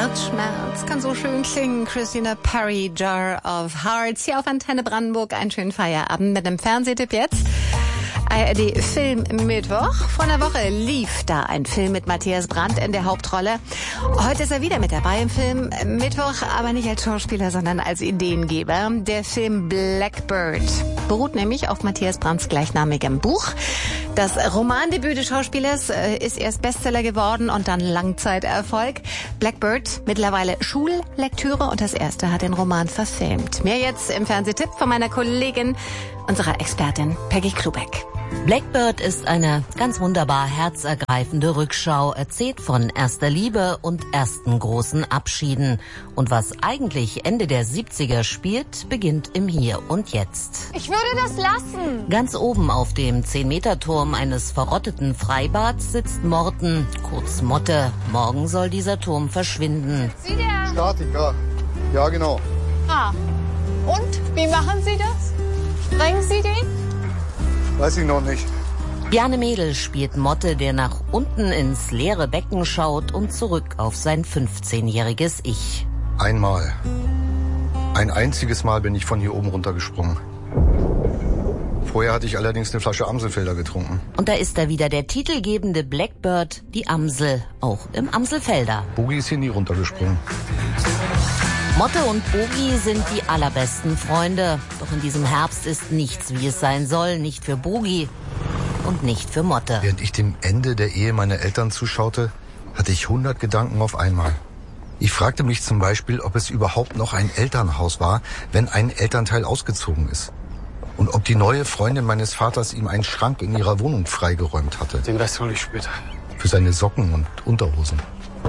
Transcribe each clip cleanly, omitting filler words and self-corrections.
Herzschmerz kann so schön klingen. Christina Perri, Jar of Hearts, hier auf Antenne Brandenburg. Einen schönen Feierabend mit dem Fernsehtipp jetzt. ARD Film Mittwoch. Vor einer Woche lief da ein Film mit Matthias Brandt in der Hauptrolle. Heute ist er wieder mit dabei im Film Mittwoch, aber nicht als Schauspieler, sondern als Ideengeber. Der Film Blackbird beruht nämlich auf Matthias Brandts gleichnamigem Buch. Das Romandebüt des Schauspielers ist erst Bestseller geworden und dann Langzeiterfolg. Blackbird, mittlerweile Schullektüre, und das erste hat den Roman verfilmt. Mehr jetzt im Fernsehtipp von meiner Kollegin, unserer Expertin Peggy Klubeck. Blackbird ist eine ganz wunderbar herzergreifende Rückschau, erzählt von erster Liebe und ersten großen Abschieden. Und was eigentlich Ende der 70er spielt, beginnt im Hier und Jetzt. Ich würde das lassen. Ganz oben auf dem 10-Meter-Turm eines verrotteten Freibads sitzt Morten, kurz Motte. Morgen soll dieser Turm verschwinden. Sie der? Statik, ja. Ja, genau. Ah. Und? Wie machen Sie das? Sprengen Sie den? Weiß ich noch nicht. Bjarne Mädel spielt Motte, der nach unten ins leere Becken schaut und zurück auf sein 15-jähriges Ich. Einmal. Ein einziges Mal bin ich von hier oben runtergesprungen. Vorher hatte ich allerdings eine Flasche Amselfelder getrunken. Und da ist er wieder, der titelgebende Blackbird, die Amsel, auch im Amselfelder. Boogie ist hier nie runtergesprungen. Motte und Boogie sind die allerbesten Freunde. Doch in diesem Herbst ist nichts, wie es sein soll. Nicht für Boogie und nicht für Motte. Während ich dem Ende der Ehe meiner Eltern zuschaute, hatte ich 100 Gedanken auf einmal. Ich fragte mich zum Beispiel, ob es überhaupt noch ein Elternhaus war, wenn ein Elternteil ausgezogen ist. Und ob die neue Freundin meines Vaters ihm einen Schrank in ihrer Wohnung freigeräumt hatte. Den Rest hole ich später. Für seine Socken und Unterhosen.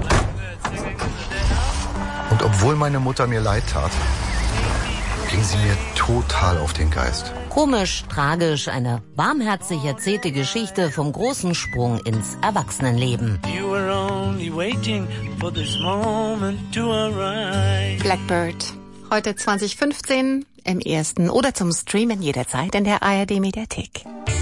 Und obwohl meine Mutter mir leid tat, ging sie mir total auf den Geist. Komisch, tragisch, eine warmherzig erzählte Geschichte vom großen Sprung ins Erwachsenenleben. Blackbird. Heute 2015 im ersten oder zum Streamen jederzeit in der ARD Mediathek.